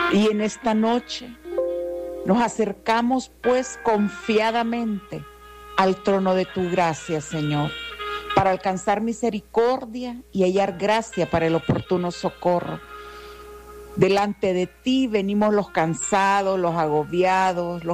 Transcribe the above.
Y en esta noche nos acercamos pues confiadamente al trono de tu gracia, Señor, para alcanzar misericordia y hallar gracia para el oportuno socorro. Delante de ti venimos los cansados, los agobiados, los